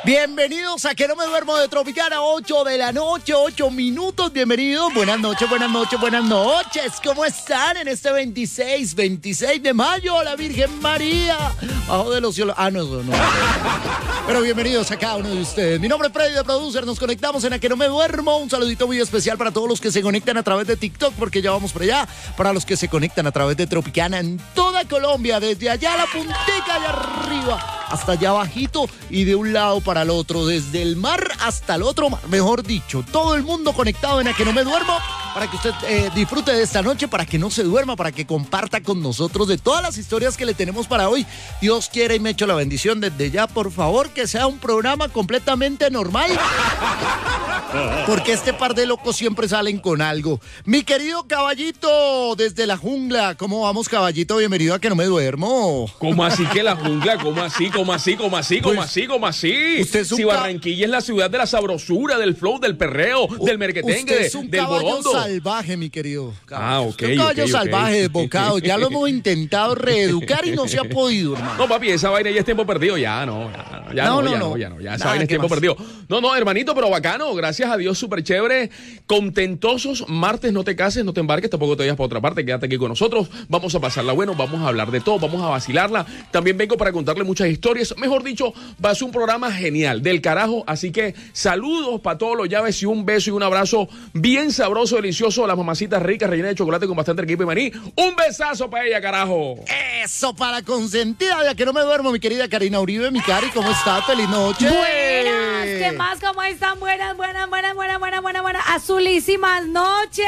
Bienvenidos a Que No Me Duermo de Tropicana, 8 de la noche, 8 minutos. Bienvenidos, buenas noches, buenas noches, buenas noches. ¿Cómo están en este 26 de mayo? La Virgen María, bajo de los cielos. No. Pero bienvenidos a cada uno de ustedes. Mi nombre es Freddy de Producer, nos conectamos en A Que No Me Duermo. Un saludito muy especial para todos los que se conectan a través de TikTok, porque ya vamos por allá. Para los que se conectan a través de Tropicana en toda Colombia, desde allá a la puntica allá arriba hasta allá abajito y de un lado para el otro, desde el mar hasta el otro mar, mejor dicho, todo el mundo conectado en A Que No Me Duermo, para que usted disfrute de esta noche, para que no se duerma, para que comparta con nosotros de todas las historias que le tenemos para hoy. Dios quiera y me echo la bendición desde ya, por favor, que sea un programa completamente normal, porque este par de locos siempre salen con algo. Mi querido Caballito, desde la jungla, ¿cómo vamos, Caballito? Bienvenido a Que No Me Duermo. ¿Cómo así que la jungla? ¿Cómo así? ¿Cómo así? Usted es si Barranquilla es la ciudad de la sabrosura, del flow, del perreo, del merquetengue, usted es un del caballo borondo. salvaje, mi querido. Ok. Un caballo salvaje, desbocado. Ya lo hemos intentado reeducar y no se ha podido, hermano. No, papi, esa vaina ya es tiempo perdido. Ya esa vaina es tiempo perdido. No, hermanito, pero bacano. Gracias a Dios, súper chévere. Contentosos. Martes, no te cases, no te embarques, tampoco te vayas para otra parte. Quédate aquí con nosotros. Vamos a pasarla bueno, vamos a hablar de todo, vamos a vacilarla. También vengo para contarle muchas historias. Mejor dicho, va a ser un programa genial, del carajo. Así que saludos para todos los llaves y un beso y un abrazo bien sabroso, delicioso. Las mamacitas ricas, rellenas de chocolate con bastante equipo y maní. Un besazo para ella, carajo. Eso, para consentida de A Que No Me Duermo, mi querida Karina Uribe. Mi Cari, ¿cómo está? Feliz noche. Buenas, ¿qué más? ¿Cómo están? Buenas. Azulísimas noches.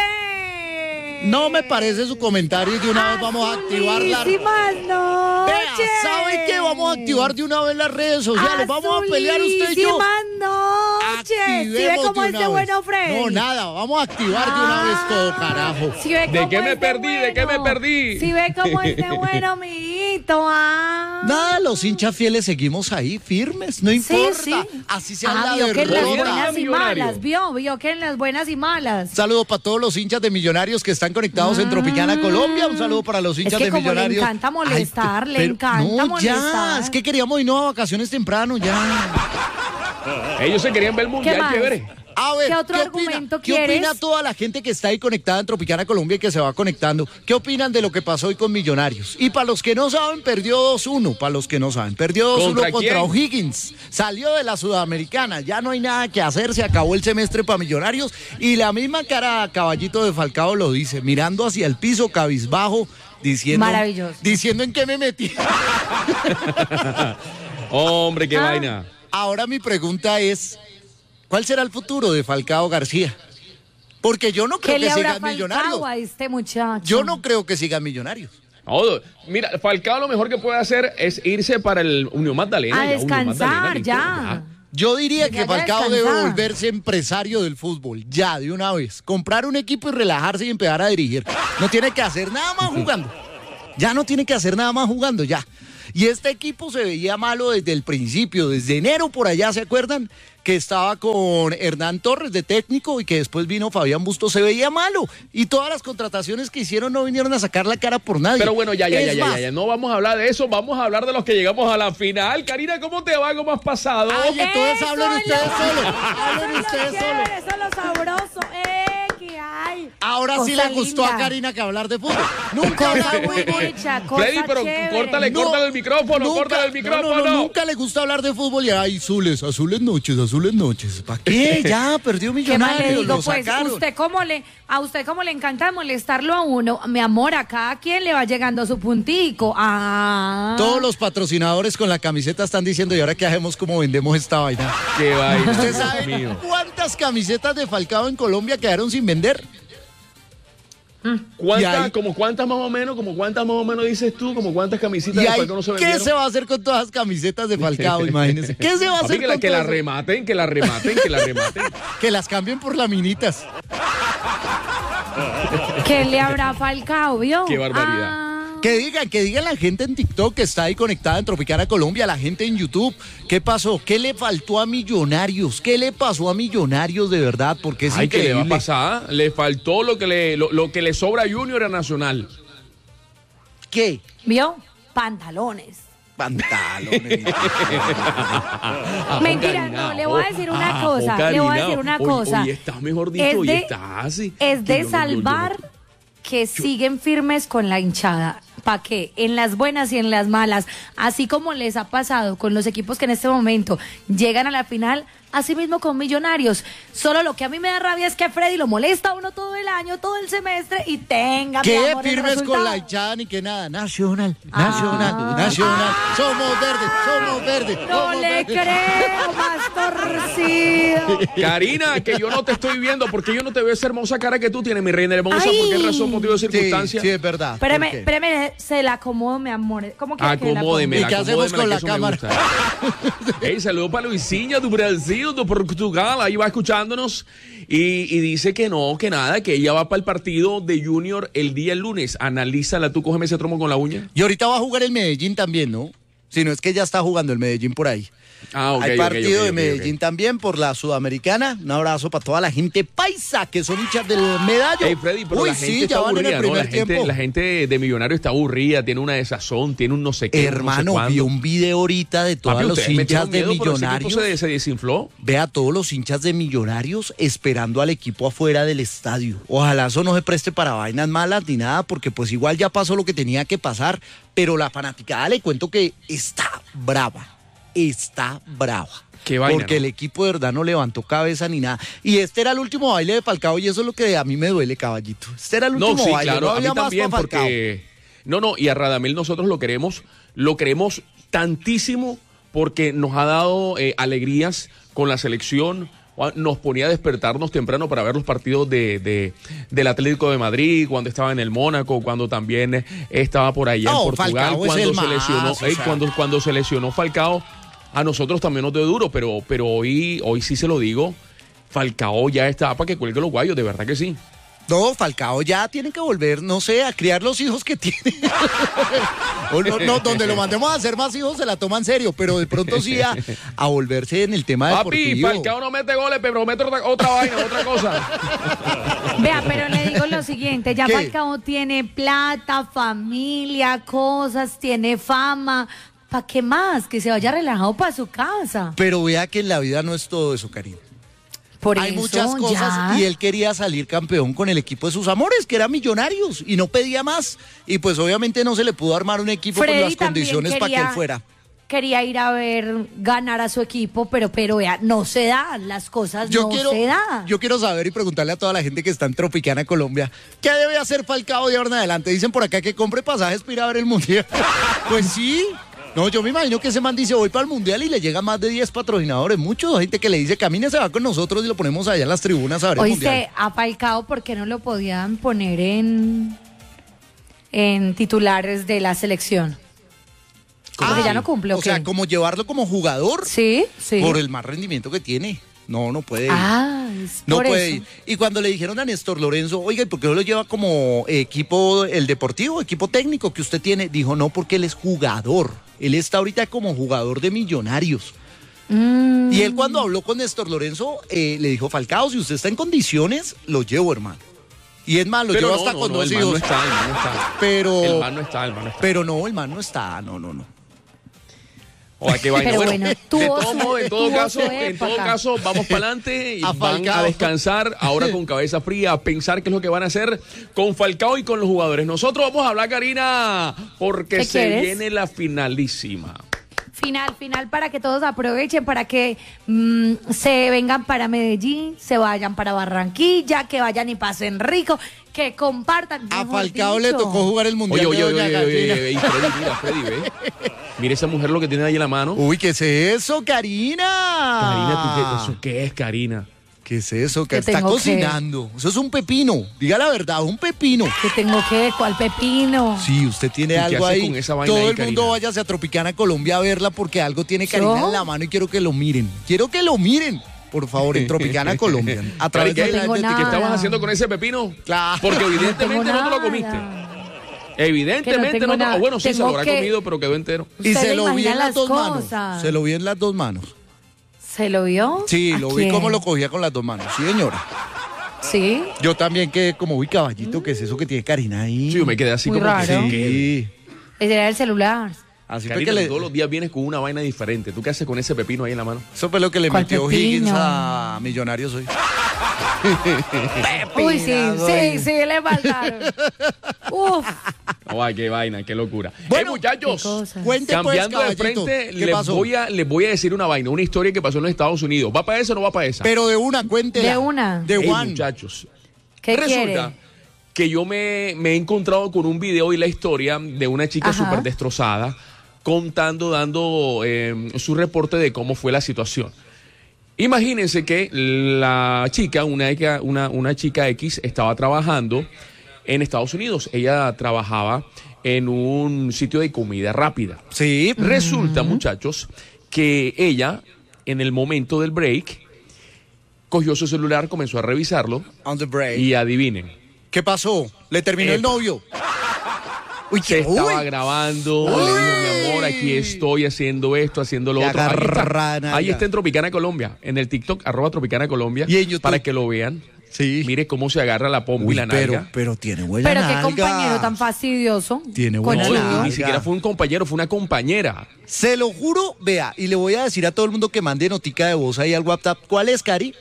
No me parece su comentario y de una vez vamos a activar la... Azulísimas noches. Vea, ¿sabe qué? Vamos a activar de una vez las redes sociales. Vamos a pelear usted y yo. Azulísimas noches. ¿Sí ve cómo es de bueno, Freddy? No, nada, vamos a activar de una vez todo, carajo. ¿Sí ve ¿De qué me perdí? bueno? ¿De qué me perdí? ¿Sí ve cómo es de bueno, mijito? Nada, los hinchas fieles seguimos ahí, firmes, no importa. Sí. Así sea la vio que en las derrota. buenas y malas, vio que en las buenas y malas. Un saludo para todos los hinchas de Millonarios que están conectados en Tropicana, Colombia. Un saludo para los hinchas de Millonarios. Le encanta molestar, le encanta molestar. Ya, es que queríamos irnos a vacaciones temprano, ya. Ellos se querían ver el mundial, chévere. A ver, ¿qué otro argumento ¿qué quieres? opina toda la gente que está ahí conectada en Tropicana Colombia y que se va conectando? ¿Qué opinan de lo que pasó hoy con Millonarios? Y para los que no saben, perdió 2-1. Para los que no saben, perdió 2-1 contra O'Higgins. Salió de la Sudamericana. Ya no hay nada que hacer. Se acabó el semestre para Millonarios. Y la misma cara Caballito de Falcao lo dice, mirando hacia el piso, cabizbajo, diciendo... Maravilloso. Diciendo en qué me metí. Hombre, qué vaina. Ahora mi pregunta es... ¿cuál será el futuro de Falcao García? Porque yo no creo que sigan Millonarios. A este muchacho? Yo no creo que sigan Millonarios. Mira, Falcao lo mejor que puede hacer es irse para el Unión Magdalena. A descansar, ya. Yo diría que Falcao debe descansar. volverse empresario del fútbol, ya, de una vez. Comprar un equipo y relajarse y empezar a dirigir. No tiene que hacer nada más jugando. Ya no tiene que hacer nada más jugando, ya. Y este equipo se veía malo desde el principio, desde enero por allá, ¿se acuerdan? Que estaba con Hernán Torres de técnico y que después vino Fabián Bustos, se veía malo. Y todas las contrataciones que hicieron no vinieron a sacar la cara por nadie. Pero bueno, ya. No vamos a hablar de eso, vamos a hablar de los que llegamos a la final. Karina, ¿cómo te va? ¿Cómo has pasado? Ay, entonces hablen ustedes solos. Hablen ustedes solos. Eso es lo sabroso, que hay. Ahora sí Cosa le gustó linda. a Karina que hablar de fútbol. Nunca Cosa habla de muy fútbol. hecha, cosa Freddy, pero chévere. córtale el micrófono, córtale el micrófono. No, nunca le gusta hablar de fútbol y hay azules noches. ¿Para qué? Ya perdió ¿Qué más le Millonarios, digo? lo Pues sacaron. a usted como le encanta molestarlo a uno, mi amor, a cada quien le va llegando su puntico. Todos los patrocinadores con la camiseta están diciendo, ¿y ahora qué hacemos? ¿Cómo vendemos esta vaina? Qué vaina. ¿Usted sabe cuántas camisetas de Falcao en Colombia quedaron sin vender? ¿Cuántas más o menos dices tú? ¿Como cuántas camisitas de Falcao no se vendieron? ¿Qué se va a hacer con todas las camisetas de Falcao? Imagínense. ¿Qué se va a hacer con que todas? las rematen. Que las cambien por laminitas. ¿Qué le habrá Falcao, vio? Qué barbaridad. Que digan la gente en TikTok que está ahí conectada en Tropicana Colombia, la gente en YouTube, ¿qué pasó? ¿Qué le faltó a Millonarios? ¿Qué le pasó a Millonarios de verdad? Porque es increíble. ¿Qué le va a pasar? Le faltó lo que le sobra a Junior a Nacional. ¿Qué? ¿Vio? Pantalones. pantalones. Mentira, no, le voy a decir una cosa. Karina, Le voy a decir una cosa. Hoy estás, mejor dicho, hoy estás así. Es de salvar que siguen firmes con la hinchada. ¿Para qué? En las buenas y en las malas. Así como les ha pasado con los equipos que en este momento llegan a la final, así mismo con Millonarios. Solo lo que a mí me da rabia es que a Freddy lo molesta a uno todo el año, todo el semestre y tenga, mi ¿Qué amor, el firmes con resultado? la hinchada ni que nada? Nacional. Somos verdes. No somos le verdes. creo, más torcido. Karina, que yo no te estoy viendo, porque yo no te veo esa hermosa cara que tú tienes, mi reina hermosa, Ay. por qué razón, motivo de Sí, circunstancia. sí, es verdad. Espéreme, ¿Por qué? espéreme, se la acomodo, mi amor. ¿Cómo que la Acomódeme, ¿Y qué hacemos con la cámara? Hey, saludo para Luisinha do Brasil, do Portugal, ahí va escuchándonos y dice que no, que nada, que ella va para el partido de Junior el día lunes. Analízala tú, cógeme ese tromo con la uña. Y ahorita va a jugar el Medellín también, ¿no? Si no es que ya está jugando el Medellín por ahí. Ok, Hay partido de ok. Medellín también por la Sudamericana. Un abrazo para toda la gente paisa que son hinchas del Medallo. Hey, Freddy, pero Uy, la gente sí, está ya van en el aburrida, ¿no? primer tiempo. La gente de Millonario está aburrida, tiene una desazón, tiene un no sé qué. Hermano, no sé vi cuándo. un video ahorita de todos Papi, los ustedes metieron hinchas de miedo, pero ese equipo Millonarios. se desinfló. Ve a todos los hinchas de Millonarios esperando al equipo afuera del estadio. Ojalá eso no se preste para vainas malas ni nada, porque pues igual ya pasó lo que tenía que pasar, pero la fanaticada le cuento que está brava. Qué vaina, porque ¿no? el equipo de verdad no levantó cabeza ni nada. Y este era el último baile de Falcao y eso es lo que a mí me duele, caballito. Este era el último No, sí, baile, claro, no a mí había más también, para Falcao. porque... No, y a Radamel nosotros lo queremos tantísimo porque nos ha dado alegrías con la selección, nos ponía a despertarnos temprano para ver los partidos del Atlético de Madrid, cuando estaba en el Mónaco, cuando también estaba por allá en Portugal, Falcao es cuando el se lesionó, más, o sea. cuando se lesionó Falcao, a nosotros también nos dio duro, pero hoy sí se lo digo, Falcao ya está para que cuelgue los guayos, de verdad que sí. No, Falcao ya tiene que volver, no sé, a criar los hijos que tiene. O no, donde lo mandemos a hacer más hijos se la toma en serio, pero de pronto sí a volverse en el tema Papi, deportivo. Falcao no mete goles, pero mete otra vaina, otra cosa. Vea, pero le digo lo siguiente, ya ¿Qué? Falcao tiene plata, familia, cosas, tiene fama. ¿Para qué más? Que se vaya relajado para su casa. Pero vea que en la vida no es todo eso, Karina. Por Hay eso, muchas cosas ya. y él quería salir campeón con el equipo de sus amores, que eran Millonarios, y no pedía más. Y pues obviamente no se le pudo armar un equipo Freddy con las también condiciones para que él fuera. Quería ir a ver ganar a su equipo, pero vea, no se dan, las cosas no se dan. Yo quiero saber y preguntarle a toda la gente que está en Tropicana, Colombia, ¿qué debe hacer Falcao de ahora en adelante? Dicen por acá que compre pasajes para ir a ver el Mundial. Pues sí. No, yo me imagino que ese man dice, voy para el Mundial y le llega más de 10 patrocinadores. Mucha gente que le dice, camine, se va con nosotros y lo ponemos allá en las tribunas a ver el Mundial. Oíste, a Falcao, ¿por qué no lo podían poner en titulares de la selección? Porque ya no cumple, ¿o O sea, qué? como llevarlo como jugador Sí. por el mal rendimiento que tiene. No puede ir. Es No por puede eso. ir. Y cuando le dijeron a Néstor Lorenzo, oiga, ¿y por qué no lo lleva como equipo, el deportivo, equipo técnico que usted tiene? Dijo, no, porque él es jugador. Él está ahorita como jugador de Millonarios. Y él cuando habló con Néstor Lorenzo, le dijo, Falcao, si usted está en condiciones, lo llevo, hermano. Y es más, lo llevo hasta con dos el man hijos. no está, el man no está. Pero, El man no está. pero no, el man no está, no. Oye, qué vaina. Pero bueno, de tuvo todo su- modo, en todo tuvo caso, su en todo época. caso, vamos para adelante y A van Falcao. a descansar ahora con cabeza fría, a pensar qué es lo que van a hacer con Falcao y con los jugadores. Nosotros vamos a hablar, Karina, porque ¿Qué se quieres? viene la finalísima. Final para que todos aprovechen, para que se vengan para Medellín, se vayan para Barranquilla, que vayan y pasen rico, que compartan. A mejor Falcao le dicho. tocó jugar el Mundial de Doña Galvina. Y Freddy, ve. Mira esa mujer lo que tiene ahí en la mano. Uy, ¿qué es eso, Karina? Karina, ¿eso qué es, Karina? ¿Qué es eso? Que ¿Qué está tengo cocinando. Eso es un pepino. Diga la verdad, un pepino. Que tengo que, ¿cuál pepino? Sí, usted tiene ¿Y qué algo hace ahí. con esa vaina Todo ahí, el mundo Karina? váyase a Tropicana, Colombia, a verla porque algo tiene Karina ¿Yo? en la mano y quiero que lo miren. Quiero que lo miren, por favor, en Tropicana, Colombia. A través Cari, de la tengo de nada. ¿Qué estabas haciendo con ese pepino? Claro. Porque No evidentemente tengo no te lo nada. comiste. Evidentemente tengo no te nada. o bueno, sí, se Tengo lo habrá que- comido, pero quedó entero. Y Usted se le lo vi imagina en las las dos cosas. manos. Se lo vi en las dos manos. ¿Se lo vio? Sí, ¿A lo vi quién? como lo cogía con las dos manos. Sí, señora. Sí. Yo también quedé como, uy, caballito, ¿qué es eso que tiene Karina ahí? Sí, yo me quedé así Muy como que raro. ¿qué? Sí. Ese era el celular. Así fue Karina, que todos los días vienes con una vaina diferente. ¿Tú qué haces con ese pepino ahí en la mano? Eso fue lo que le ¿Cuál metió pepino? Higgins a Millonarios hoy. Uy, sí, le faltaron. Uf. Ay, qué vaina, qué locura. Bueno, muchachos, qué cosa. Cuente pues, cambiando de caballito, frente, ¿qué pasó? les voy a decir una vaina, una historia que pasó en los Estados Unidos. ¿Va para esa o no va para esa? Pero de una, cuéntela. De una. De Ey, one. muchachos, ¿Qué resulta quiere? que yo me he encontrado con un video y la historia de una chica Ajá. súper destrozada, dando su reporte de cómo fue la situación. Imagínense que la chica, una chica X, estaba trabajando en Estados Unidos. Ella trabajaba en un sitio de comida rápida. Sí. Resulta, muchachos, que ella, en el momento del break, cogió su celular, comenzó a revisarlo On the break. y adivinen, ¿Qué pasó? ¿Le terminó el Epa. novio? Uy, se estaba grabando, Uy. le dijo, mi amor, aquí estoy haciendo esto, haciendo lo Le otro. agarra nalga. Ahí está en Tropicana Colombia, en el TikTok, @Tropicana Colombia, Y en YouTube. para que lo vean. Sí. Mire cómo se agarra la pompa y la nalga. pero tiene buena Pero qué nalga. compañero tan fastidioso. Tiene Con buena No, Chuy. nalga. ni siquiera fue un compañero, fue una compañera. Se lo juro, vea, y le voy a decir a todo el mundo que mande notica de voz ahí al WhatsApp. ¿Cuál es, Cari?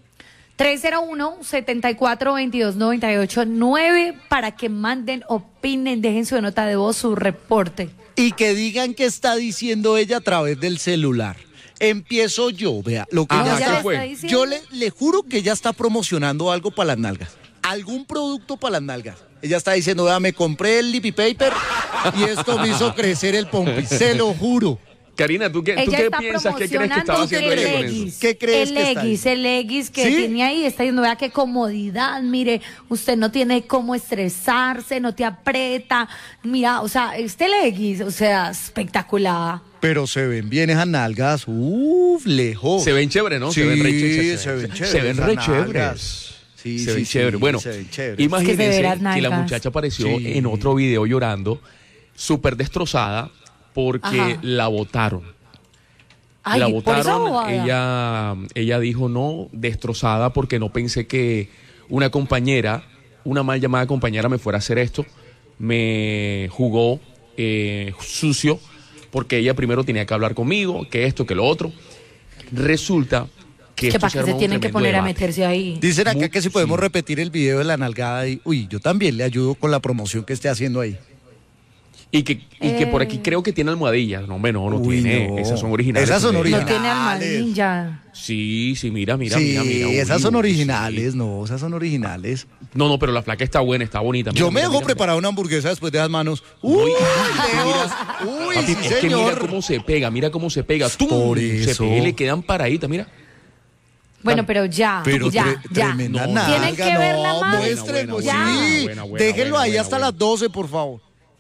301-74-22-98-9 para que manden, opinen, dejen su nota de voz, su reporte. Y que digan qué está diciendo ella a través del celular. Empiezo yo, vea, lo que Ah, ella ¿qué está... fue? está diciendo? Yo le juro que ella está promocionando algo para las nalgas. Algún producto para las nalgas. Ella está diciendo, vea, me compré el Lippy Paper y esto me hizo crecer el pompi. Se lo juro. Karina, ¿tú qué Ella está piensas? ¿Qué crees que estaba promocionando haciendo el ella con eso? leggings. ¿Qué crees el que está leggings, el leggings que ¿Sí? tiene ahí, está diciendo, vea qué comodidad, mire, usted no tiene cómo estresarse, no te aprieta, mira, o sea, este leggings, o sea, espectacular. Pero se ven bien esas nalgas. Uf, lejos. Se ven chévere, ¿no? Sí, se ven re chéveres. se ven chéveres Se ven esas re nalgas. chéveres. Sí, se sí, ven sí, chéveres. Bueno, se ven chéveres. Es que se imagínense ven las que la nalgas. muchacha apareció Sí. en otro video llorando, súper destrozada, porque Ajá. la botaron. Ay, La por esa botaron, bobada. ella dijo no, destrozada, porque no pensé que una compañera, una mal llamada compañera me fuera a hacer esto. Me jugó sucio, porque ella primero tenía que hablar conmigo, que esto, que lo otro. Resulta que esto para se qué se armó un tienen que tremendo poner a debate. meterse ahí. Dicen acá Muy- que si podemos sí. repetir el video de la nalgada y uy, yo también le ayudo con la promoción que esté haciendo ahí. Y que por aquí creo que tiene almohadillas. No, hombre, no Uy, tiene. no. Esas son originales. Esas son de ella. No tiene originales. alma ninja. Sí, mira. Sí, Uy, esas son uy, originales, sí. no, esas son originales. No, pero la flaca está buena, está bonita. Yo Mira, me mira, dejo mira, preparar una hamburguesa después de las manos. Uy, Uy, lejos. Uy, Papi, sí, es que mira señor. cómo se pega, ¡Tum! Por Se eso. pega y le quedan paraditas, mira. Bueno, pero ya, Pero ya. tremenda No, nalga. Tienen que verla no, más. muéstrenlo, Buena, sí. buena, buena, Déjenlo ahí buena, hasta buena. las 12, por favor.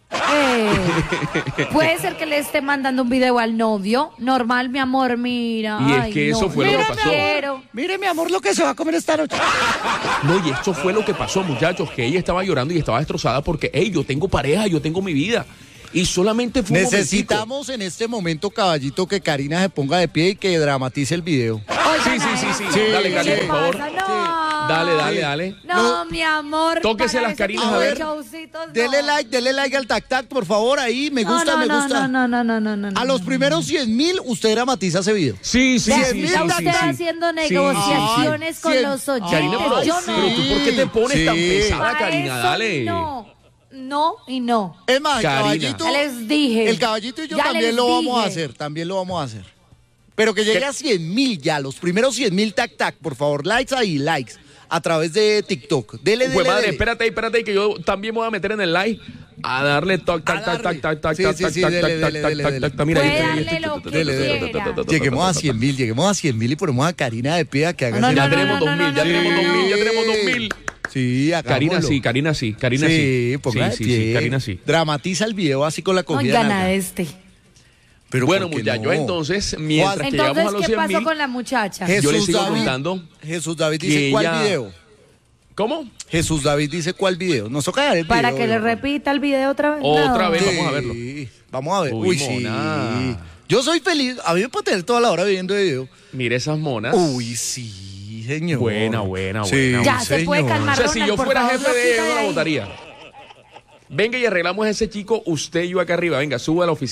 Puede ser que le esté mandando un video al novio. Normal, mi amor, mira. Y es Ay, que no. eso fue lo que Mira, pasó. quiero. Mire, mi amor, lo que se va a comer esta noche. No, y esto fue lo que pasó, muchachos, que ella estaba llorando y estaba destrozada porque, hey, yo tengo pareja, yo tengo mi vida. Y solamente fue un Necesitamos en este momento, caballito, que Karina se ponga de pie y que dramatice el video. Oigan, Sí. Sí, Dale, ¿qué Karina, le por favor. pasa? No. Dale. No, mi amor. Tóquese para las ese Karinas, tipo a de ver. showcitos, no. Dele like al tac, por favor, ahí. Me gusta, me gusta. No. A los primeros 100.000, usted dramatiza ese video. Sí. Ya usted haciendo negociaciones con los oyentes. Karina, pero, yo pero no. tú, ¿por qué te pones tan Sí. pesada, Para Karina? eso Dale. No y no. Es más, el Karina. caballito. Ya les dije. El caballito y yo Ya también les lo vamos a dije. hacer. También lo vamos a hacer. Pero que llegue a 100.000 ya. Los primeros 100.000 tac, por favor. Likes ahí, likes. A través de TikTok. Dele. Pues madre, espérate, que yo también me voy a meter en el live a darle toc, tac, A darle. tac, tac, Sí, tac, sí, tac, sí, tac, dele, tac, dele, tac, dele, tac, dele. tac, mira, Puede ahí, darle lo que Dele. quiera. Lleguemos a 100.000 y ponemos a Karina de pie a que haga No, ese Ya no, video. tenemos 2.000, ya no, tenemos no, 2.000, ya no. tenemos 2.000. Sí, hagámoslo. Karina sí. Sí, ponga de Sí, pie. Karina sí. Dramatiza el video así con la No cogida. gana nalga. este. Pero Bueno, ¿por qué muchachos, no? entonces, mientras que llegamos a Entonces, los ¿qué pasó 100.000, con la muchacha? yo les sigo David- contando. Jesús David que dice cuál ella- video. ¿Cómo? Jesús David dice cuál video. Nos toca dar el Para video. que le viejo. repita el video otra vez. Otra No. vez. Sí, Vamos a verlo. Vamos a ver. Uy, Uy, sí. mona. Yo soy feliz. A mí me puede tener toda la hora viendo video. Mire esas monas. Uy, sí, señor. Buena. Ya, se puede O calmar. sea, si yo Ronald, por fuera favor, jefe de quita ella, de no la ahí. votaría. Venga y arreglamos a ese chico, usted y yo acá arriba. Venga, suba a la oficina.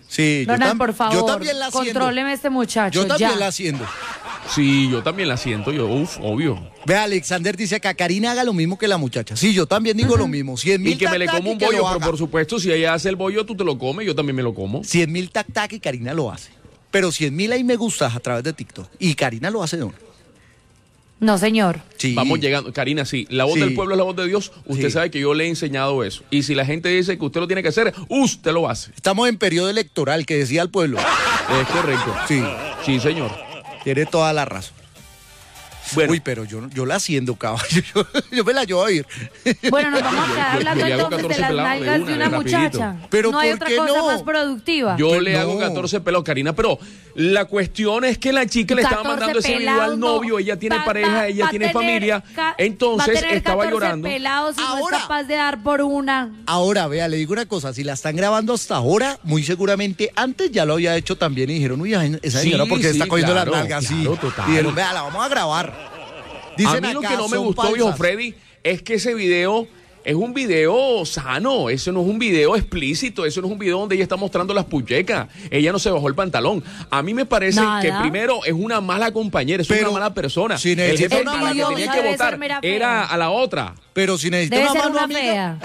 Sí, Ronald, por favor, yo también la siento. contróleme a este muchacho. Yo también ya. la siento. Sí, yo también la siento, obvio. Ve, Alexander dice que a Karina haga lo mismo que la muchacha. Sí, yo también digo lo mismo. 100.000 Y que me le tac-tac como un y que bollo, lo pero haga. por supuesto, si ella hace el bollo, tú te lo comes, yo también me lo como. 100.000 tac-tac y Karina lo hace. Pero 100.000 ahí me gustas a través de TikTok. Y Karina lo hace de una. No, señor. Sí. Vamos llegando. Karina, sí, la voz Sí. del pueblo es la voz de Dios. Usted Sí. sabe que yo le he enseñado eso. Y si la gente dice que usted lo tiene que hacer, usted lo hace. Estamos en periodo electoral, que decía el pueblo. Es correcto. Sí, Sí, señor. tiene toda la razón. Bueno, Uy, pero yo la haciendo, caballo. Yo me la llevo a oír. Bueno, nos vamos a quedar yo hablando le hago entonces de 14 las pelados de nalgas una, de una rapidito. muchacha. Pero no hay ¿por otra qué cosa no? más productiva. yo Pues le hago no. 14 pelos, Karina, pero la cuestión es que la chica le estaba 14 mandando ese video pelados, al no. novio, ella tiene Va- pareja, va- ella va a tiene tener familia, va entonces a tener estaba 14 llorando. pelados y no Ahora. es capaz de dar por una. Ahora, vea, le digo una cosa. Si la están grabando hasta ahora, muy seguramente antes ya lo había hecho también. Y dijeron, uy, esa Sí, señora, porque sí, está cogiendo claro, las nalgas así. claro, total. Y dijeron, vea, la vamos a grabar. A Dicen mí lo acá, que no me son gustó, viejo falsas. Freddy, es que ese video es un video sano, eso no es un video explícito, eso no es un video donde ella está mostrando las puchecas, ella no se bajó el pantalón. A mí me parece Nada. que primero es una mala compañera, es Pero una mala persona. si El necesita jefe una a la que mano tenía amiga, que debe ser votar mera fea. era a la otra. Pero si necesita Debe una ser mano una amiga, fea.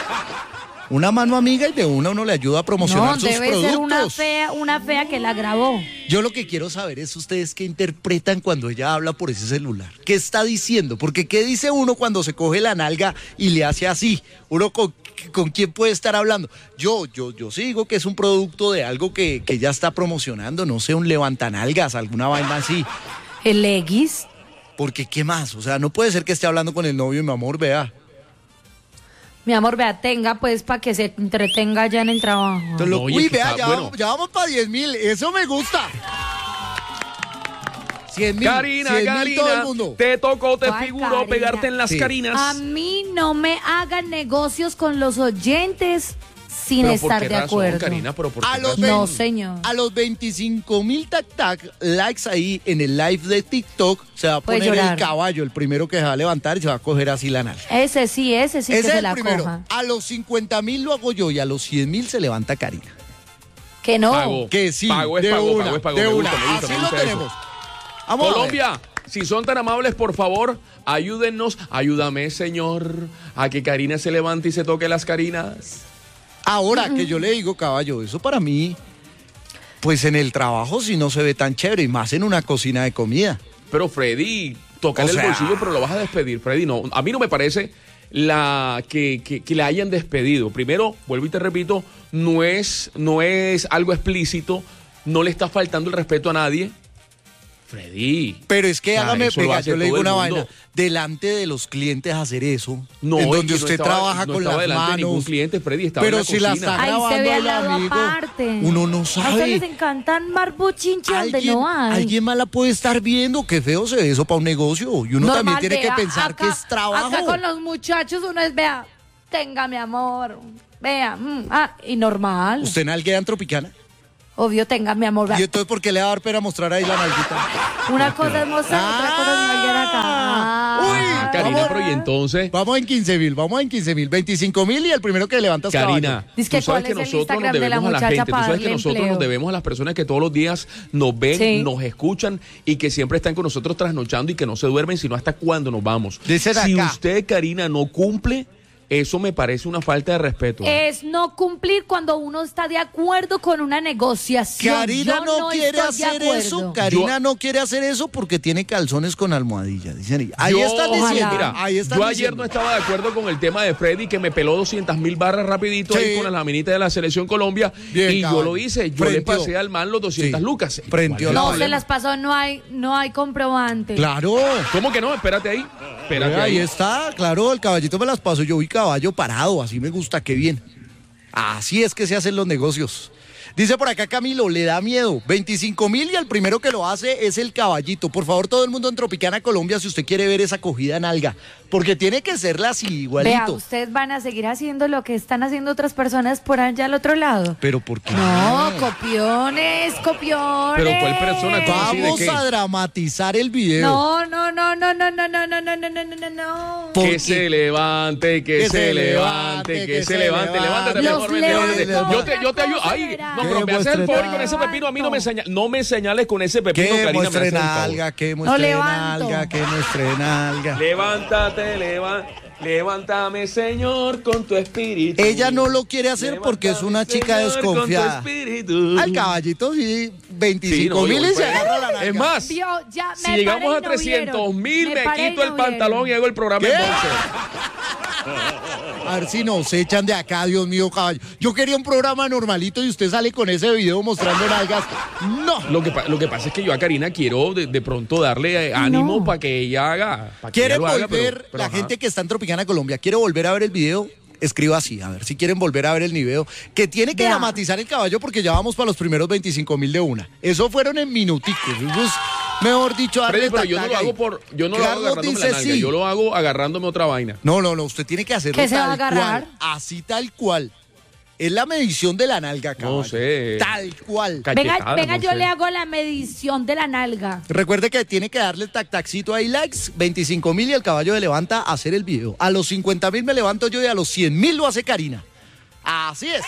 una mano amiga y de una uno le ayuda a promocionar No, sus debe productos. ser una fea que la grabó. Yo lo que quiero saber es ustedes qué interpretan cuando ella habla por ese celular. ¿Qué está diciendo? Porque ¿qué dice uno cuando se coge la nalga y le hace así? Uno con quién puede estar hablando. Yo sí digo que es un producto de algo que ella está promocionando, no sé, un levantanalgas, alguna vaina así. El Legis. Porque ¿qué más? O sea, no puede ser que esté hablando con el novio, mi amor, vea. Mi amor, vea, tenga pues para que se entretenga ya en el trabajo. Entonces, Oye, uy, que vea, está- bueno. ya vamos para 10.000, eso me gusta. 100.000. Karina, 100.000 Karina, todo el mundo. te tocó, te ¿Cuál figuró Karina? pegarte en las Sí. carinas. A mí no me hagan negocios con los oyentes sin ¿Pero por estar qué de razón, acuerdo. Karina? ¿Pero por A qué los razón? No, ven- señor. A los 25.000 likes ahí en el live de TikTok se va a Puede poner llorar. el caballo, el primero que se va a levantar y se va a coger así la nalga. Ese sí que Ese se es el la primero. coja. A los 50.000 lo hago yo y a los 100.000 se levanta Karina. Que no. Pago. Que sí, Pago es de pago, una, pago es pago. de Me una. gusta, me gusta, Así me lo gusta eso. tenemos. Vamos a ver. Colombia, si son tan amables, por favor, ayúdennos, ayúdame, señor, a que Karina se levante y se toque las carinas. Ahora que yo le digo, caballo, eso para mí, pues en el trabajo sí no se ve tan chévere, y más en una cocina de comida. Pero Freddy, tocarle O sea- el bolsillo, pero lo vas a despedir, Freddy. No, a mí no me parece que la hayan despedido. Primero, vuelvo y te repito, no es algo explícito, no le está faltando el respeto a nadie. Freddy. Pero es que O sea, hágame eso lo pega, hace yo le todo digo el una mundo. vaina, delante de los clientes hacer eso, No, en es donde que no usted estaba- trabaja no con estaba las delante de ningún manos. cliente, Freddy, estaba Pero en la si la cocina. está Ahí se grabando ve al el lado amigo, aparte. uno no A ustedes les sabe. encantan marbuchinche donde Alguien, no hay. alguien más la puede estar viendo, qué feo se ve eso para un negocio. Y uno también Normal, tiene vea, que pensar acá- que es trabajo. Acá con los muchachos uno es, vea, tenga mi amor, vea, y normal. ¿Usted nalguea en Tropicana? Obvio, tenga mi amor, vea. ¿Y entonces por qué le va a dar pena mostrar ahí la nalguita? Una cosa es mostrar, otra cosa es nalguear acá. Uy, Karina, vamos. pero y entonces, Vamos en 15.000, 25.000 y el primero que levanta es Karina, caballo. Dice que tú sabes cuál que es el nosotros nos Instagram de la debemos a la muchacha gente, tú para sabes que darle nosotros empleo. nos debemos a las personas que todos los días nos ven, Sí. nos escuchan y que siempre están con nosotros trasnochando y que no se duermen sino hasta cuando nos vamos. Dicen Si acá. usted, Karina, no cumple, eso me parece una falta de respeto. Es no cumplir cuando uno está de acuerdo con una negociación. Karina Yo no quiere estoy de hacer acuerdo. eso. Karina no quiere hacer eso porque tiene calzones con almohadilla. Dicen, ahí Yo- están diciendo. Ojalá. Mira, Ahí están yo ayer diciendo. no estaba de acuerdo con el tema de Freddy que me peló 200.000 barras rapidito Sí. ahí con la laminita de la Selección Colombia Bien, y yo caballo. lo hice, yo le Frenteó. pasé al man los 200 Sí. lucas. Frenteó ¿Cuál es la el No, vale. se problema? las pasó, no hay comprobante. Claro. ¿Cómo que no? Espérate ahí. Espérate Ahí ahí. está, claro, el caballito me las paso. Yo vi caballo parado, así me gusta, qué bien. Así es que se hacen los negocios. Dice por acá Camilo, le da miedo. 25.000 y el primero que lo hace es el caballito. Por favor, todo el mundo en Tropicana, Colombia, si usted quiere ver esa cogida nalga. Porque tiene que serla así, Vea, igualito. ustedes van a seguir haciendo lo que están haciendo otras personas por allá al otro lado. Pero ¿por qué? No, copiones. Pero ¿cuál persona? ¿Cómo así de Vamos qué? a dramatizar el video. No. No. Que se levante, que se levante, que se levante. Levántate, mejor, yo te ayudo. Ay, no, pero me haces el favor y con ese pepino a mí no me señales con ese pepino, que Karina. muestre nalga, que muestre nalga, que muestre nalga. Levántate, levántame, Señor, con tu espíritu. Ella no lo quiere hacer porque es una chica desconfiada. Al caballito sí, 25,000 y se agarra la nalga. Es más, si llegamos a 300,000, me quito el pantalón y hago el programa en boxer. A ver si nos echan de acá, Dios mío, caballo. Yo quería un programa normalito y usted sale con ese video mostrando nalgas. No. Lo que pasa es que yo a Karina quiero de pronto darle ánimo para que ella haga. ¿Quiere volver, la gente que está en Tropicana Colombia, quiere volver a ver el video? Escriba así, a ver si quieren volver a ver el video, que tiene que dramatizar el caballo porque ya vamos para los primeros 25,000 de una. Eso fueron en minuticos. Eso es, mejor dicho, Freddy, pero yo no lo hago agarrándome la nalga, yo lo hago agarrándome otra vaina. No, usted tiene que hacerlo tal cual, así tal cual. Es la medición de la nalga, caballo. No sé. Tal cual. Venga, yo le hago la medición de la nalga. Recuerde que tiene que darle el tac-tacito ahí, likes, 25,000 y el caballo se levanta a hacer el video. A los 50,000 me levanto yo y a los 100,000 lo hace Karina. Así es.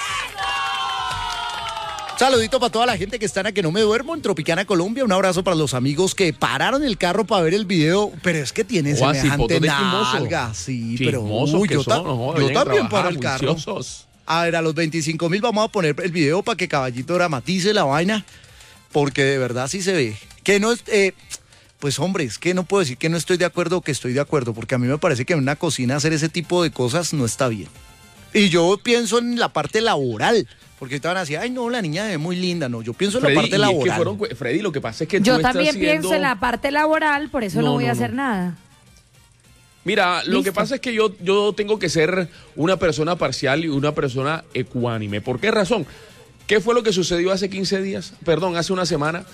Saludito para toda la gente que está en A Que No Me Duermo en Tropicana Colombia. Un abrazo para los amigos que pararon el carro para ver el video. Pero es que tiene semejante nalga. Sí, pero yo también paro el carro. A ver, a los 25,000 vamos a poner el video para que Caballito dramatice la vaina, porque de verdad sí se ve. Que no es, pues hombre, es que no puedo decir que no estoy de acuerdo o que estoy de acuerdo, porque a mí me parece que en una cocina hacer ese tipo de cosas no está bien. Y yo pienso en la parte laboral, porque estaban así, ay no, la niña es muy linda, no, yo pienso en la parte laboral. Freddy, lo que pasa es que yo también pienso en la parte laboral, por eso no voy a hacer nada. Mira, lo que pasa es que yo tengo que ser una persona parcial y una persona ecuánime. ¿Por qué razón? ¿Qué fue lo que sucedió hace 15 días? Perdón, hace una semana.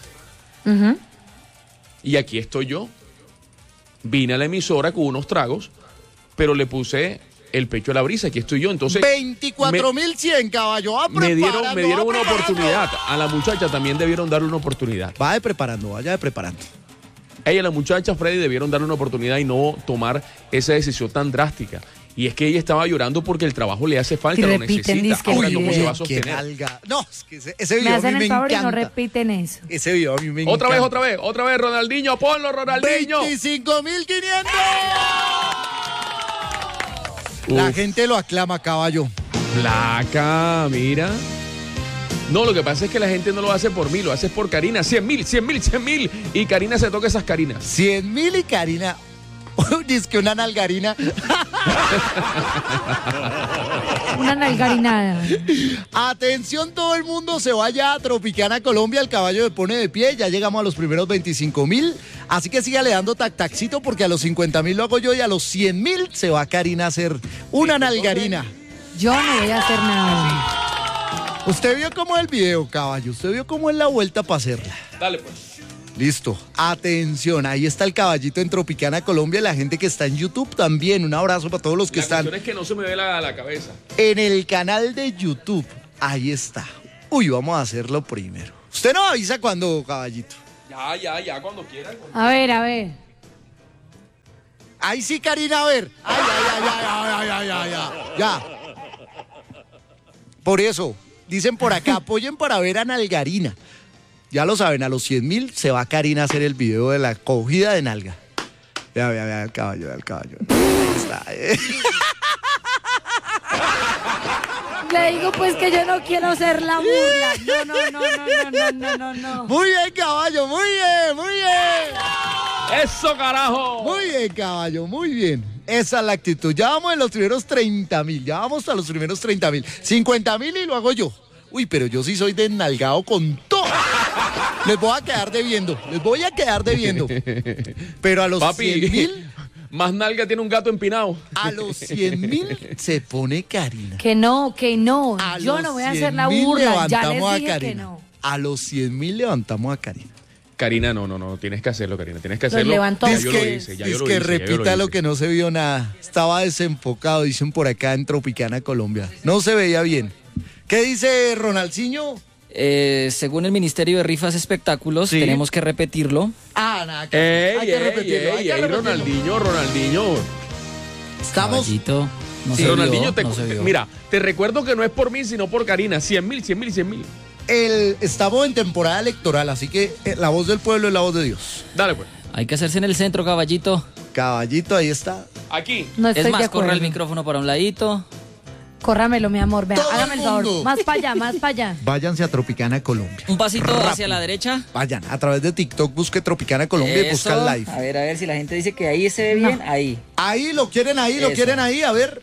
Y aquí estoy yo. Vine a la emisora con unos tragos, pero le puse el pecho a la brisa. Aquí estoy yo. Entonces 24,100, caballo. Me dieron una oportunidad. A la muchacha también debieron darle una oportunidad. Vaya preparando. Ella, la muchacha, Freddy, debieron darle una oportunidad y no tomar esa decisión tan drástica. Y es que ella estaba llorando porque el trabajo le hace falta, lo necesita. Ahora, ¿cómo se va a sostener? No, es que ese video a mí me encanta. Y no repiten eso. Ese video a mí me encanta. Otra vez, Ronaldinho, ponlo, Ronaldinho. 25,500. La gente lo aclama, caballo. Placa, mira. No, lo que pasa es que la gente no lo hace por mí, lo hace por Karina. 100,000. Y Karina se toca esas Karinas. 100,000 y Karina. Dice que una nalgarina. Una nalgarinada. Atención, todo el mundo se vaya a Tropicana Colombia. El caballo se pone de pie. Ya llegamos a los primeros 25,000. Así que sígale dando tac-tacito porque a los 50,000 lo hago yo y a los 100,000 se va Karina a hacer una nalgarina. Yo no voy a hacer nada. Usted vio cómo es el video, caballo. Usted vio cómo es la vuelta para hacerla. Dale, pues. Listo. Atención, ahí está el caballito en Tropicana Colombia. La gente que está en YouTube también. Un abrazo para todos los que están. La cuestión es que no se me ve la cabeza. En el canal de YouTube. Ahí está. Uy, vamos a hacerlo primero. Usted no avisa cuando, caballito. Ya, cuando quiera. A ver. Ahí sí, Karina, a ver. Ya. Por eso. Dicen por acá, apoyen para ver a Nalgarina. Ya lo saben, a los 100,000 se va Karina a hacer el video de la cogida de nalga. Vea el caballo. Ahí está. Le digo pues que yo no quiero ser la burla. No. Muy bien, caballo, muy bien. ¡Eso, carajo! Muy bien, caballo, muy bien. Esa es la actitud. Ya vamos en los primeros 30,000. Ya vamos a los primeros 30,000. 50,000 y lo hago yo. Uy, pero yo sí soy desnalgado con todo. Les voy a quedar debiendo. Pero a los 100,000... Más nalga tiene un gato empinado. A los 100,000 se pone Karina. Que no. Yo no voy a hacer la burla. Ya les dije que no. A los 100,000 levantamos a Karina. Karina, no, tienes que hacerlo, Karina, tienes que hacerlo. Levantó. Ya yo lo hice. Que repita lo que no se vio nada. Estaba desenfocado, dicen por acá en Tropicana, Colombia. No se veía bien. ¿Qué dice Ronaldinho? Según el Ministerio de Rifas Espectáculos, tenemos que repetirlo. Hay que repetirlo. Ronaldinho. Estamos... Caballito, no Sí, se Ronaldinho, vio, no se vio. mira, te recuerdo que no es por mí, sino por Karina. 100.000. Estamos en temporada electoral, así que la voz del pueblo es la voz de Dios. Dale, pues. Hay que hacerse en el centro, caballito. Caballito, ahí está. Aquí. No estoy Es de más, acuerdo. corra el micrófono para un ladito. Córramelo, mi amor. Vea, Todo hágame el el favor. mundo. Más para allá, más para allá. Váyanse a Tropicana Colombia. Un pasito Rápido. hacia la derecha. Vayan, a través de TikTok busque Tropicana Colombia y busca Eso. live. A ver si la gente dice que ahí se ve bien, ahí. Ahí, lo quieren ahí, Eso. a ver.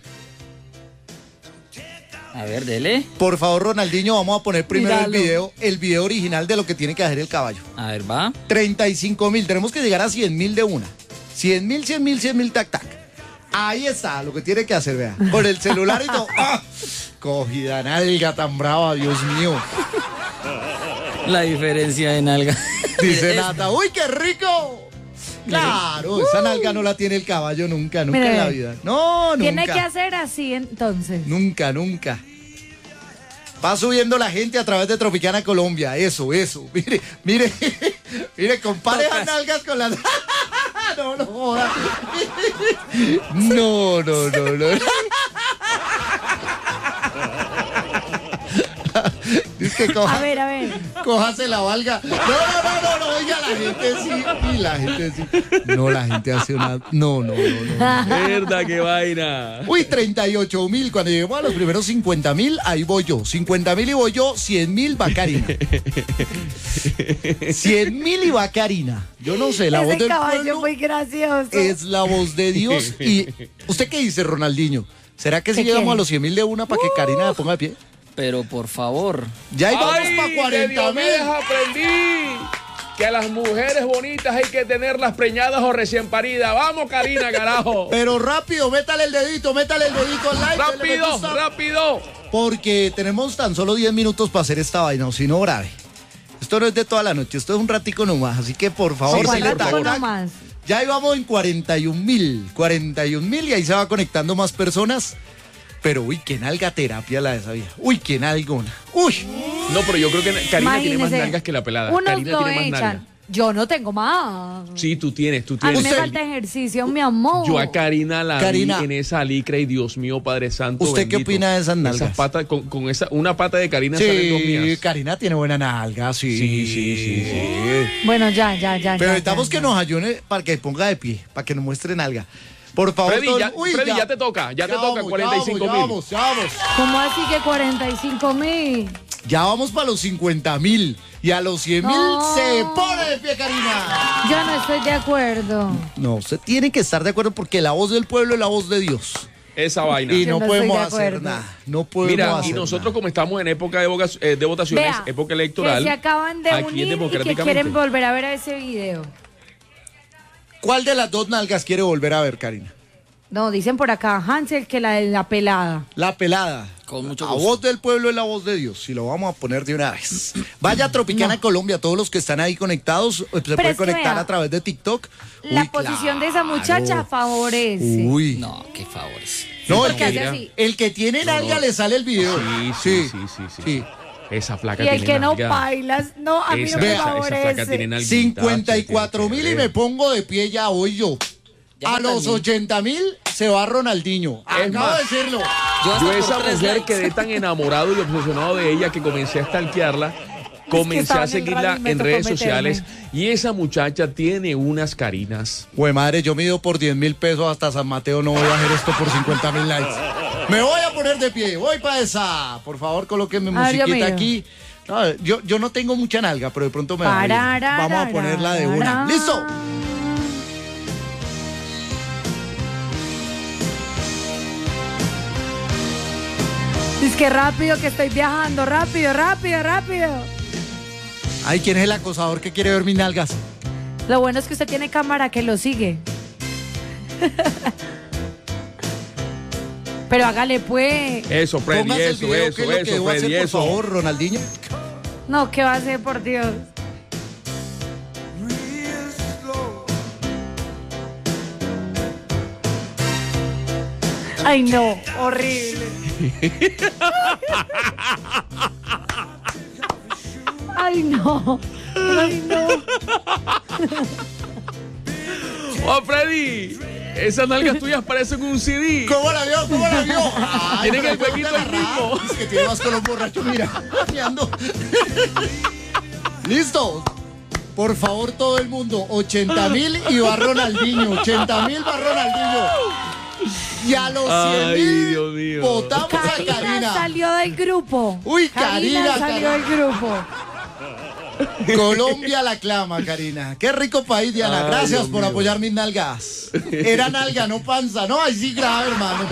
A ver, dele. Por favor, Ronaldinho, vamos a poner primero Míralo. el video original de lo que tiene que hacer el caballo. A ver, va. 35.000, tenemos que llegar a 100.000 de una. 100.000, tac, tac. Ahí está, lo que tiene que hacer, vea. Con el celular y todo. ¡Ah! Cogida nalga tan brava, Dios mío. La diferencia de nalga. Dice Es- Nata, ¡uy, qué rico! Claro, esa nalga no la tiene el caballo nunca Mire, en la vida. No, nunca. Tiene que hacer así entonces. Nunca. Va subiendo la gente a través de Tropicana Colombia. Eso. Mire, compare las nalgas con las... No joda. No. Dice que A ver. cójase la valga. No, oiga, la gente sí. Y la gente sí. No, la gente hace una... No. Verdad, qué vaina. Uy, 38.000. Cuando lleguemos a los primeros 50.000, ahí voy yo. 50.000 y voy yo, 100.000 va Karina. 100.000 y va Karina. Yo no sé, la voz Ese del caballo pueblo muy gracioso. es la voz de Dios. Y ¿usted qué dice, Ronaldinho? ¿Será que si ¿Qué llegamos quiere? a los 100.000 de una para que Karina se ponga de pie? Pero por favor. Ya ahí vamos Ay, para de Diomedes 40.000. aprendí que a las mujeres bonitas hay que tenerlas preñadas o recién paridas. Vamos, Karina, carajo. Pero rápido, métale el dedito al like. dale me gusta. rápido. Porque tenemos tan solo 10 minutos para hacer esta vaina, o si no, grave. Esto no es de toda la noche, esto es un ratico nomás, así que por favor, Sí, ¿Cuál sí, dale por ratico favor. nomás? Ya íbamos en 41.000 y ahí se va conectando más personas. Pero uy, qué nalga terapia la de esa vieja. Uy, qué nalgona. Uy. No, pero yo creo que Karina tiene más Imagínese, nalgas que la pelada. Unos Karina lo tiene más nalgas. echan. Yo no tengo más. Sí, tú tienes. A mí me Usted- falta ejercicio, mi amor. Yo a Karina la Karina. vi en esa licra y Dios mío, Padre Santo. ¿Usted qué bendito. opina de esas nalgas? Esas patas, con esa, una pata de Karina salen dos Sí, mías. Karina tiene buena nalga, sí. Sí. Bueno, ya. Pero ya, necesitamos que ya. nos ayune para que ponga de pie, para que nos muestre nalga. Por favor, Freddy, todo- ya, Freddy, ya te toca, ya te toca, 45.000. Ya vamos. ¿Cómo así que 45.000? Ya vamos para los 50.000. Y a los 100.000 No. se pone de pie, Karina. Yo no estoy de acuerdo. No, usted tiene que estar de acuerdo porque la voz del pueblo es la voz de Dios. Esa vaina. Y Yo no no podemos estoy de hacer acuerdo. nada. No podemos Mira, hacer y nosotros nada. como estamos en época de, de votaciones, Vea, época electoral, que se acaban de aquí unir y que democráticamente. quieren volver a ver ese video. ¿Cuál de las dos nalgas quiere volver a ver, Karina? No, dicen por acá, Hansel, que la de la pelada. La pelada. Con mucho La gusto. voz del pueblo es la voz de Dios. Y lo vamos a poner de una vez. Vaya a Tropicana Colombia. Todos los que están ahí conectados se pueden es que conectar vea, a través de TikTok. La Uy, posición de esa claro. muchacha favorece. Uy. No, qué favores. No, el porque hace que, así. el que tiene nalga le sale el video. Sí. Esa flaca Y el tiene que no nalga. bailas, no, a mí Esa, no me esa flaca favorece. tiene nalguita, 54.000 y me pongo de pie ya hoy yo. Ya A me los también. 80.000 se va Ronaldinho. Es Acabo más, de decirlo. Yo hasta Yo por esa 3 mujer likes. quedé tan enamorado y obsesionado de ella que comencé a stalkearla, comencé estaba a en el seguirla rally y me en tocó redes meterme. sociales y esa muchacha tiene unas carinas. Güey, madre, yo mido por 10.000 pesos hasta San Mateo. No voy a hacer esto por 50.000 likes. Me voy a poner de pie. Voy para esa. Por favor, colóquenme A ver, yo musiquita miro. aquí. No, yo no tengo mucha nalga, pero de pronto me va a ir. Vamos a ponerla de una. ¡Listo! Es que rápido, que estoy viajando, rápido. Ay, ¿quién es el acosador que quiere ver mis nalgas? Lo bueno es que usted tiene cámara que lo sigue. Pero hágale pues. Eso, Freddy, Póngase el eso, video, eso, ¿qué es lo que eso, debo hacer, Freddy, por eso. favor, Ronaldinho? No, ¿qué va a hacer, por Dios? Ay, no, horrible. Ay, no. Ay, no. ¡Oh, Freddy! Esas nalgas tuyas parecen un CD. ¿Cómo la vio? ¿Cómo la vio? Ay, Tienen pero el huequito cuéntala al ritmo. rápido. Es que tiene más con los borrachos, mira. Ando. ¿Listo? Por favor, todo el mundo, 80,000 y va Ronaldinho. 80,000 va Ronaldinho. Y a los 100,000 votamos a Karina Karina. salió del grupo. Uy, Karina salió del grupo. Colombia la clama, Karina. Qué rico país, Diana. Ay, Gracias Dios por mío. apoyar mis nalgas. Era nalga, no panza. No, ahí sí grave, hermano.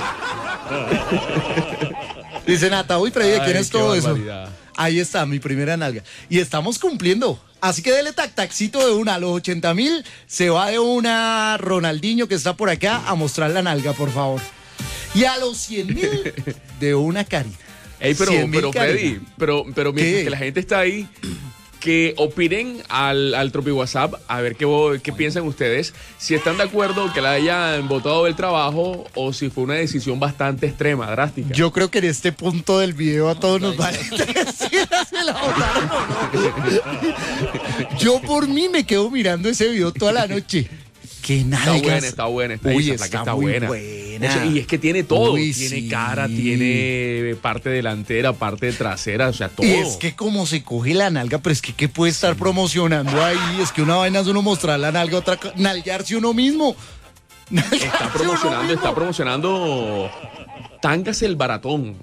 Dice Nata, uy, Freddy, ¿quién Ay, es qué todo eso? barbaridad. Ahí está, mi primera nalga. Y estamos cumpliendo. Así que dele taxito de una. A los 80,000 se va de una Ronaldinho que está por acá a mostrar la nalga, por favor. Y a los 100,000 de una Karina. Ey, pero 100,000 Freddy, pero mientras ¿Qué? que la gente está ahí, que opinen al Tropi WhatsApp, a ver qué piensan ustedes, si están de acuerdo que la hayan votado del trabajo o si fue una decisión bastante extrema, drástica. Yo creo que en este punto del video a todos nos vale decir si la votaron o no. Yo por mí me quedo mirando ese video toda la noche. ¡Qué nalgas! Está buena. Uy, esa flaca está muy buena. Oye, y es que tiene todo. Uy, tiene sí. cara, tiene parte delantera, parte trasera, o sea, todo. Y es que como se coge la nalga, pero es que ¿qué puede estar promocionando ahí? Es que una vaina es uno mostrar la nalga, otra nalgarse uno mismo. Está promocionando Tangas el Baratón.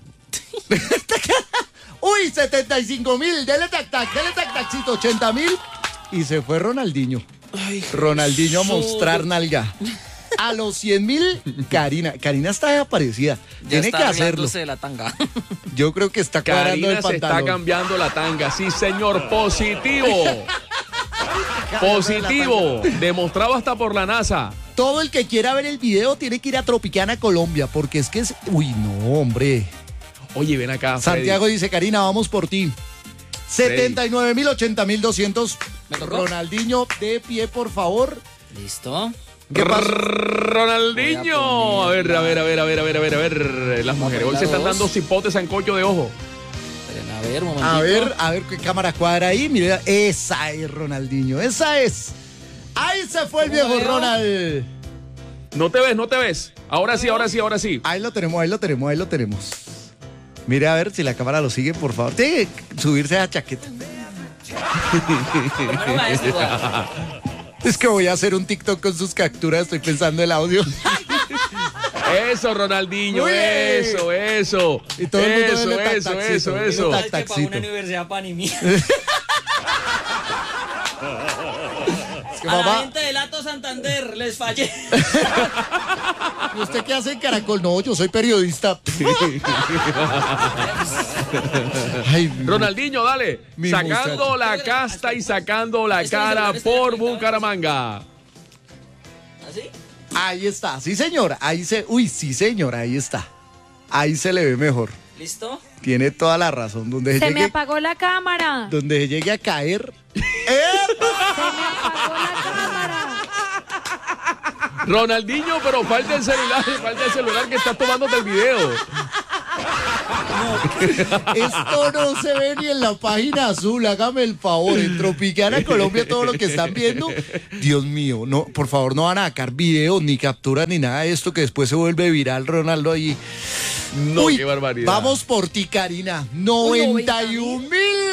Uy, 75,000, dele taxito, 80,000 y se fue Ronaldinho. Ronaldinho a mostrar nalga. A los 100,000, Karina está desaparecida. Ya Tiene está que hacerlo. arreglándose de la tanga. Yo creo que está cuadrando Karina el se está pantalón. cambiando la tanga. Sí, señor, positivo. Positivo. Demostrado hasta por la NASA. Todo el que quiera ver el video tiene que ir a Tropicana, Colombia, porque es que es... Uy, no, hombre. Oye, ven acá, Freddy. Santiago dice, Karina, vamos por ti. 79,000, 80,200. ¿Me tocó? Ronaldinho, de pie, por favor. ¿Listo? ¿Qué pasó? Ronaldinho. A Voy a ver. Las mujeres hoy se están dando cipotes sancocho de ojo. Esperen, a ver, un momentito. A ver qué cámara cuadra ahí. Mira, esa es Ronaldinho, esa es. Ahí se fue el ¿Cómo viejo veo? Ronald. No te ves. Ahora sí. Ahí lo tenemos. Mire a ver si la cámara lo sigue, por favor. Tiene que subirse a la chaqueta. Primero la igual. Es que voy a hacer un TikTok con sus capturas, estoy pensando el audio. Eso, Ronaldinho, Muy bien. eso. Y todo el mundo dele Eso. taxito. Igual que para Taxito. una universidad panimí. Es que, A la mamá, gente del Ato Santander les fallé. ¿y usted qué hace en Caracol? No, yo soy periodista. Ay, Ronaldinho, dale. Mi Sacando muchacho. la casta y sacando la cara por Bucaramanga. ¿Así? ahí está, sí señor, sí señor, ahí está. Ahí se le ve mejor. ¿Listo? Tiene toda la razón. Donde Se me llegue, apagó la cámara. donde llegue a caer. Se me apagó la cámara. Ronaldinho, pero falta el celular que está tomándote el video. Esto no se ve ni en la página azul, hágame el favor. En Tropicana Colombia, todo lo que están viendo. Dios mío, no, por favor, no van a sacar videos, ni capturas, ni nada de esto que después se vuelve viral, Ronaldo ahí. No, Uy, qué barbaridad. Vamos por ti, Karina. 91,000.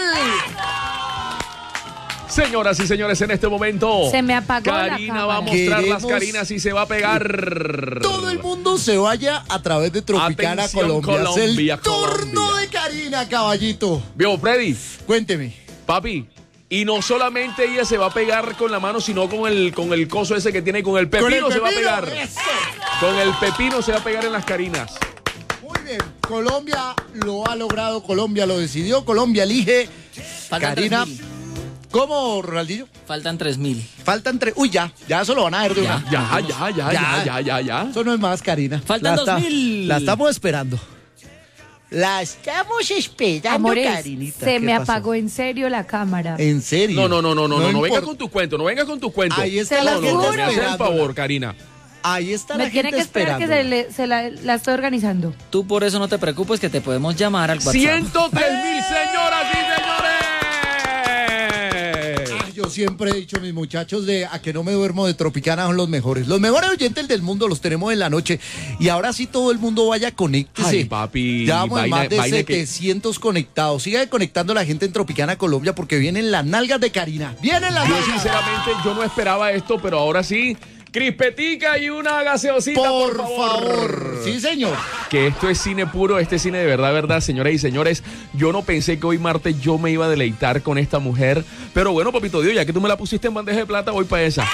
Señoras y señores, en este momento Se me apagó la Karina va a cámara. mostrar Queremos- las Carinas y se va a pegar. Todo el mundo se vaya a través de Tropicana Atención, Colombia. Es el Colombia, turno Colombia. de Karina, caballito. Vio, Freddy, Cuénteme. papi. Y no solamente ella se va a pegar con la mano, sino con el coso ese que tiene, con el pepino, Con el se va a pepino, pegar. eso. Con el pepino se va a pegar en las Carinas. Muy bien, Colombia lo ha logrado, Colombia lo decidió, Colombia elige. Faltan Karina, 3,000. ¿cómo, Ronaldinho? Faltan 3,000. Faltan 3. Uy, ya eso lo van a ver de una. Ya. Eso no es más, Karina. Faltan 2,000. La estamos esperando. La estamos esperando, Amores, Karinita. se ¿Qué me pasó? apagó en serio la cámara. ¿En serio? No vengas importa. con tu cuento, no vengas con tu cuento. Ahí está Se la lo gente juro. Me haces el esperando. favor, Karina. Ahí está Me la tiene gente que esperar que esperando. la estoy organizando. Tú por eso no te preocupes que te podemos llamar al WhatsApp. 103,000, señoras y señores. Yo yo siempre he dicho, mis muchachos de A que no me duermo de Tropicana son los mejores. Los mejores oyentes del mundo los tenemos en la noche. Y ahora sí todo el mundo vaya, conéctese. Ay, papi. Ya vamos en más de 700 conectados. Siga conectando la gente en Tropicana, Colombia, porque vienen las nalgas de Karina. Vienen las Yo nalgas. sinceramente, yo no esperaba esto, pero ahora sí. Crispetica y una gaseosita, por favor. Sí, señor. Que esto es cine puro, este cine de verdad, señoras y señores. Yo no pensé que hoy martes yo me iba a deleitar con esta mujer. Pero bueno, papito Dios, ya que tú me la pusiste en bandeja de plata, voy para esa.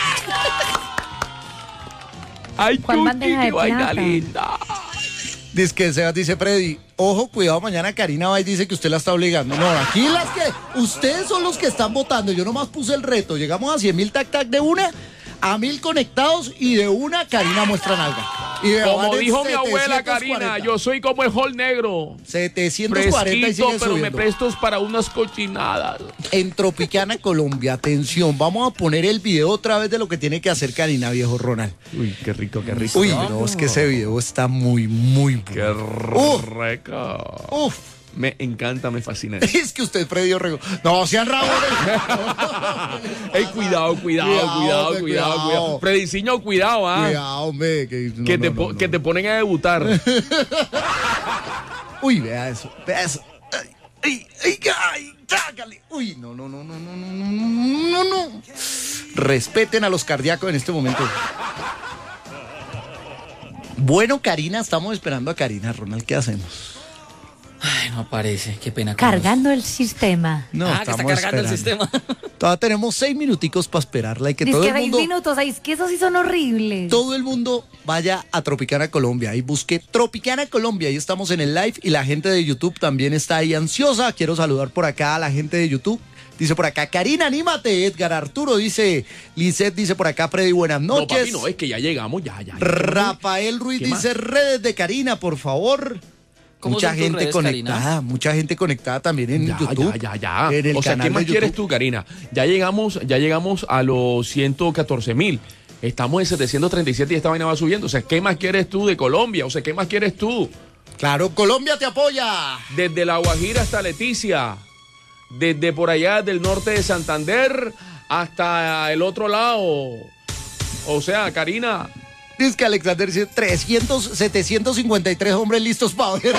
Ay, ¿Cuál Chucky, bandeja de qué vaina plata? linda. Dice que Sebas dice, Freddy, ojo, cuidado, mañana Karina va y dice que usted la está obligando. No, aquí las que, ustedes son los que están votando. Yo nomás puse el reto. Llegamos a 100,000 tac de una, a 1,000 conectados y de una Karina muestra nalga. Y de Como van en dijo mi abuela 740. Karina, yo soy como el hall negro. 740 y Fresquito, sigue pero me subiendo. prestos para unas cochinadas. En Tropicana, Colombia, atención, vamos a poner el video otra vez de lo que tiene que hacer Karina, viejo Ronald. Uy, qué rico, qué rico. Uy, no, es que ese video está muy bueno. Qué rico. Uf. Me encanta, me fascina. Es que usted, Freddy Orrego. No, sean rabones. Ey, cuidado. Cuidado. Prediciño, cuidado, ¿ah? Cuidado, hombre. No, Que te ponen a debutar. Uy, vea eso. Ay, trágale. Uy, no. Respeten a los cardíacos en este momento. Bueno, Karina, estamos esperando a Karina. Ronald, ¿qué hacemos? Ay, no aparece, qué pena. Cargando el sistema. No, que está estamos cargando el esperando. sistema. Todavía tenemos 6 minuticos para esperarla y que Dice todo que el 6 mundo... minutos, ay, es que esos sí son horribles. Todo el mundo vaya a Tropicana Colombia y busque Tropicana Colombia. Ahí estamos en el live y la gente de YouTube también está ahí ansiosa. Quiero saludar por acá a la gente de YouTube. Dice por acá, Karina, anímate. Edgar Arturo dice, Lisette dice por acá, Freddy, buenas No, noches. papi, no, es que ya llegamos, ya. Rafael Ruiz ¿Qué dice, más? redes de Karina, por favor. ¿Cómo Mucha son tus gente redes, conectada, Karina? mucha gente conectada también en YouTube. Ya. En el O sea, canal ¿qué más de YouTube. quieres tú, Karina? Ya llegamos a los 114,000. Estamos en 737 y esta vaina va subiendo. O sea, ¿qué más quieres tú de Colombia? O sea, ¿qué más quieres tú? Claro, Colombia te apoya. Desde La Guajira hasta Leticia. Desde por allá del norte de Santander hasta el otro lado. O sea, Karina. Dice que Alexander dice 753 hombres listos para ver.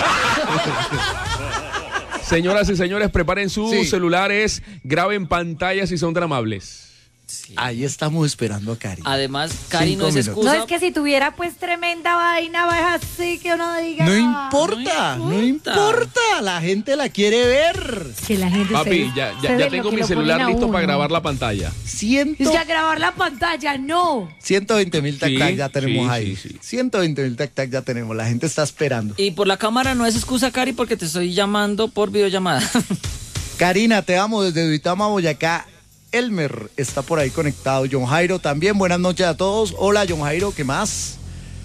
Señoras y señores, preparen sus Sí. celulares, graben pantallas si son tan amables. Sí. Ahí estamos esperando a Karina. Además, Cari no 5 es minutos. excusa. No, es que si tuviera pues tremenda vaina, va así que uno diga. No importa, no importa. La gente la quiere ver. Que la gente Papi, se- ya se ve lo tengo que mi lo celular ponen a listo para uno. grabar la pantalla. Es que a grabar la pantalla, no. 120,000 tac Sí, ya tenemos sí, ahí. sí. 120,000 tac ya tenemos. La gente está esperando. Y por la cámara no es excusa, Cari, porque te estoy llamando por videollamada. Karina, te amo desde Duitama, Boyacá. Elmer está por ahí conectado. John Jairo también. Buenas noches a todos. Hola, John Jairo, ¿qué más?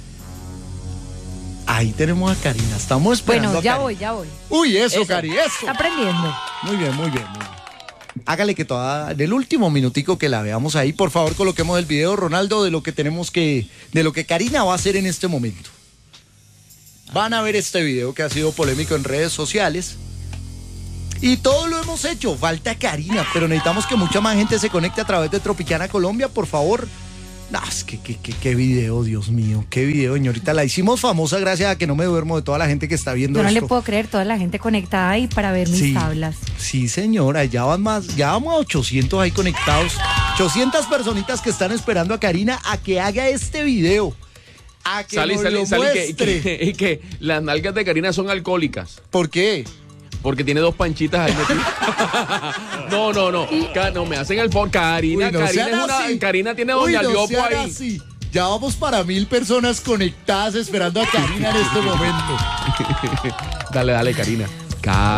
Ahí tenemos a Karina. Estamos esperando Bueno, a ya Karina. voy. Uy, eso, Eso. Cari, eso. Está aprendiendo. Muy bien. Hágale que toda, en el último minutico que la veamos ahí, por favor, coloquemos el video, Ronaldo, de lo que Karina va a hacer en este momento. Van a ver este video que ha sido polémico en redes sociales. Y todo lo hemos hecho. Falta Karina, pero necesitamos que mucha más gente se conecte a través de Tropicana Colombia, por favor. No, es que qué video, Dios mío, qué video, señorita. La hicimos famosa gracias a que no me duermo de toda la gente que está viendo Yo no esto. le puedo creer toda la gente conectada ahí para ver mis tablas. Sí, señora, ya vamos a 800 ahí conectados. 800 personitas que están esperando a Karina a que haga este video. A que nos lo muestre. y que las nalgas de Karina son alcohólicas. ¿Por qué? Porque tiene 2 panchitas ahí metidas. No. No, me hacen el por Karina. Uy, no Karina, sean es una, así. Karina tiene a Uy, Doña no Liopo sean ahí. así. Ya vamos para 1,000 personas conectadas esperando a Karina en este momento. Dale, Karina.